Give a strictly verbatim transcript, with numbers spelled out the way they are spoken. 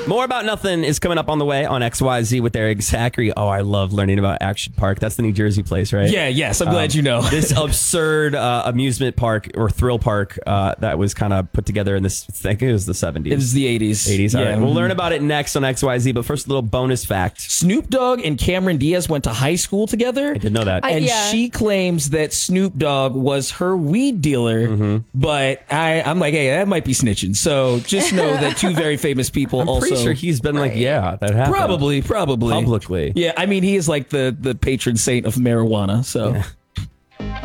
More About Nothing is coming up on the way on X Y Z with Eric Zachary. Oh, I love learning about Action Park. That's the New Jersey place, right? Yeah, yes. I'm glad um, you know. This absurd uh, amusement park or thrill park uh, that was kind of put together in this, I think it was the seventies. It was the eighties. eighties, all yeah. right. We'll learn about it next on X Y Z, but first a little bonus fact. Snoop Dogg and Cameron Diaz went to high school together. I didn't know that. And I, yeah. she claims that Snoop Dogg was her weed dealer, mm-hmm. but I, I'm like, hey, that might be snitching. So just know that two very famous people I'm also... pretty sure he's been like, yeah, that happened. Probably, probably. Publicly. Yeah, I mean, he is like the, the patron saint of marijuana, so... Yeah.